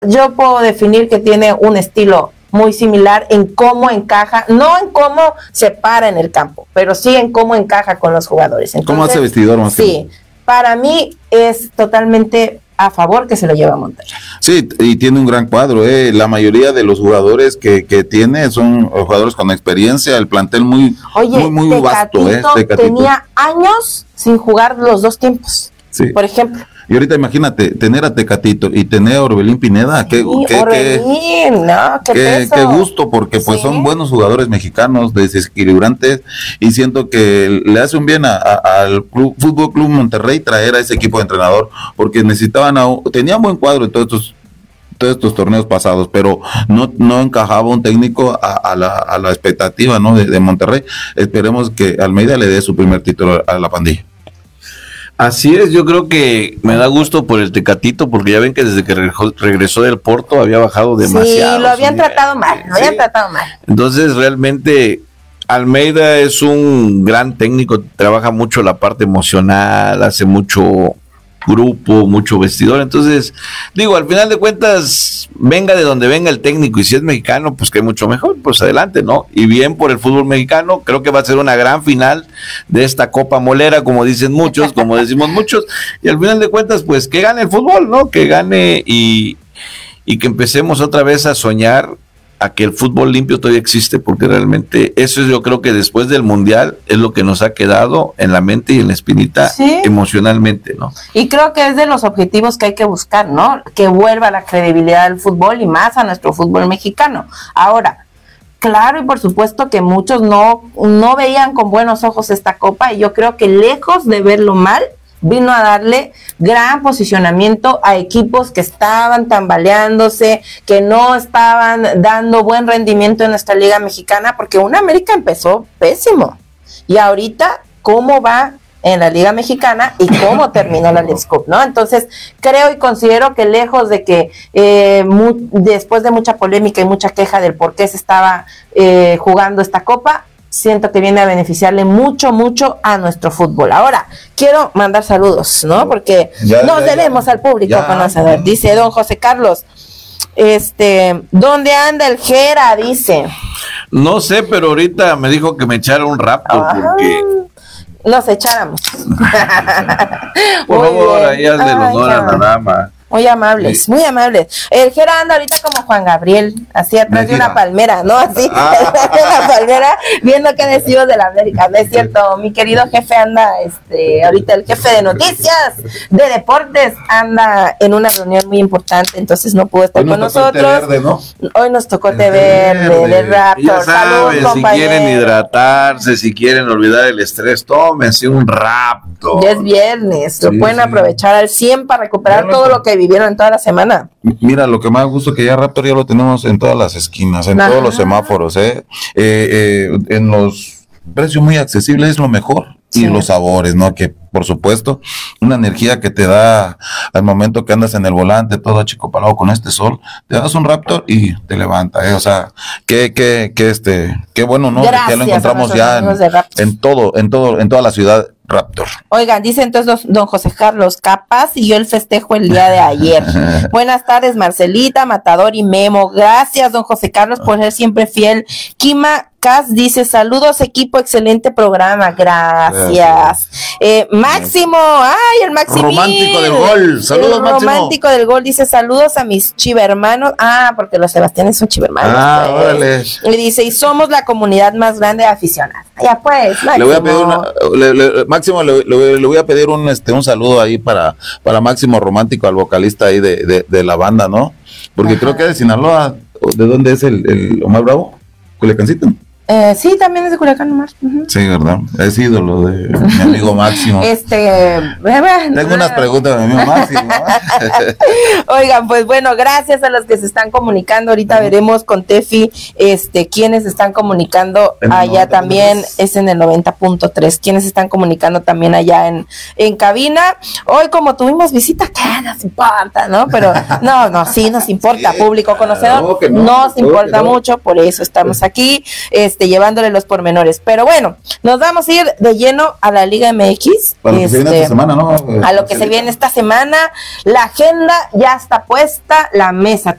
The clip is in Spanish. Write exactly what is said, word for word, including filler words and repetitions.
yo puedo definir que tiene un estilo muy similar en cómo encaja, no en cómo se para en el campo, pero sí en cómo encaja con los jugadores. Entonces, ¿cómo hace vestidor más? Sí, que... para mí es totalmente a favor que se lo lleve a Monterrey. Sí, y tiene un gran cuadro, eh. La mayoría de los jugadores que, que tiene son jugadores con experiencia, el plantel muy, Oye, muy, muy vasto. Eh, tenía años sin jugar los dos tiempos, sí. Por ejemplo. Y ahorita imagínate, tener a Tecatito y tener a Orbelín Pineda, sí, qué, qué, Orbelín, qué, no, qué, qué, qué gusto, porque pues sí. son buenos jugadores mexicanos, desequilibrantes, y siento que le hace un bien a, a, al club, Fútbol Club Monterrey traer a ese equipo de entrenador, porque necesitaban, a, tenían buen cuadro en todos estos todos estos torneos pasados, pero no no encajaba un técnico a, a, la, a la expectativa, ¿no? de, de Monterrey. Esperemos que Almeida le dé su primer título a la pandilla. Así es, yo creo que me da gusto por el Tecatito, porque ya ven que desde que regresó, regresó del Porto había bajado demasiado. Sí, lo habían tratado mal, lo sí. habían tratado mal. Entonces, realmente, Almeida es un gran técnico, trabaja mucho la parte emocional, hace mucho grupo, mucho vestidor. Entonces, digo, al final de cuentas, venga de donde venga el técnico, y si es mexicano, pues que mucho mejor, pues adelante, ¿no? Y bien por el fútbol mexicano, creo que va a ser una gran final de esta Copa Molera, como dicen muchos, como decimos muchos, y al final de cuentas, pues que gane el fútbol, ¿no? Que gane y, y que empecemos otra vez a soñar a que el fútbol limpio todavía existe, porque realmente eso es, yo creo que después del Mundial es lo que nos ha quedado en la mente y en la espinita, ¿sí? emocionalmente, ¿no? Y creo que es de los objetivos que hay que buscar, ¿no? Que vuelva la credibilidad del fútbol y más a nuestro fútbol mexicano. Ahora, claro y por supuesto que muchos no, no veían con buenos ojos esta copa, y yo creo que lejos de verlo mal, vino a darle gran posicionamiento a equipos que estaban tambaleándose, que no estaban dando buen rendimiento en nuestra Liga Mexicana, porque una América empezó pésimo, y ahorita cómo va en la Liga Mexicana y cómo terminó la Leagues Cup, ¿no? Entonces, creo y considero que lejos de que eh, mu- después de mucha polémica y mucha queja del por qué se estaba eh, jugando esta copa, siento que viene a beneficiarle mucho, mucho a nuestro fútbol. Ahora, quiero mandar saludos, ¿no? Porque ya, nos ya, debemos ya. al público ya, conocedor. Ya. Dice don José Carlos, este, ¿dónde anda el Jera? Dice. No sé, pero ahorita me dijo que me echara un Raptor, ah, porque... Nos echáramos. Por favor, ahí hazle el honor a la dama. Muy amables, sí. muy amables. El Jera anda ahorita como Juan Gabriel, así atrás de una palmera, ¿no? Así, ah. atrás de una palmera, viendo qué decimos de la América. No es cierto, mi querido jefe anda, este, ahorita el jefe de noticias, de deportes, anda en una reunión muy importante, entonces no pudo estar Hoy con nos nosotros. Tocó té verde, ¿no? Hoy nos tocó té verde, verde, de Raptor. Ya saben, Salud, si quieren hidratarse, si quieren olvidar el estrés, tómense un Raptor. Ya es viernes, sí, lo pueden sí. aprovechar al cien para recuperar todo lo que vivieron en toda la semana. Mira, lo que más gusto que ya Raptor ya lo tenemos en todas las esquinas, en Ajá. todos los semáforos, ¿eh? Eh, eh, en los precios muy accesibles es lo mejor, sí. y los sabores, ¿no? Que por supuesto, una energía que te da al momento que andas en el volante, todo achicopalado con este sol, te das un Raptor y te levanta, ¿eh? O sea, qué, qué, qué este, qué bueno, ¿no? Gracias que ya lo encontramos ya en, en todo, en todo, en toda la ciudad. Raptor. Oigan, dice entonces don José Carlos, capaz siguió el festejo el día de ayer. Buenas tardes, Marcelita, Matador y Memo. Gracias, don José Carlos, por ser siempre fiel. Kima Cas dice, saludos equipo, excelente programa, gracias. gracias. Eh, Máximo, ay, el Máximo. Romántico del gol, saludos el Máximo. Romántico del gol dice, saludos a mis chivermanos. Ah, porque los Sebastianes son chivermanos. Ah, pues. Órale. Y dice, y somos la comunidad más grande de aficionados. Ya pues, Máximo. Le voy a pedir una, le, le, Máximo, le, le, le voy a pedir un este un saludo ahí para, para Máximo Romántico, al vocalista ahí de, de, de la banda, ¿no? Porque Ajá. creo que es de Sinaloa. ¿De dónde es el, el Omar Bravo? ¿Culiacancito? Eh, sí, también es de Culiacán, Omar. Uh-huh. Sí, ¿verdad? Es ídolo de mi amigo Máximo. Este, Tengo unas preguntas de mi amigo Máximo. Oigan, pues bueno, gracias a los que se están comunicando. Ahorita uh-huh. veremos con Tefi, este, quienes están comunicando el allá también, es en el noventa punto tres. Quienes están comunicando también allá en, en cabina. Hoy, como tuvimos visita, ¿qué nos importa, no? Pero no, no, sí nos importa, público conocedor. No, no, nos importa no. mucho, por eso estamos aquí. Este, este, llevándole los pormenores. Pero bueno, nos vamos a ir de lleno a la Liga M X. Para lo este, que se viene esta semana, ¿no? A lo que se viene esta semana. La agenda ya está puesta, la mesa